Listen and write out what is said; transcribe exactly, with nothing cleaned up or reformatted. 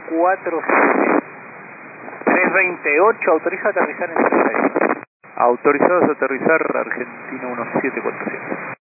cuatro siete. tres veintiocho, autoriza a aterrizar en Santa Isabel. Autorizados a aterrizar Argentina uno siete cuatro siete.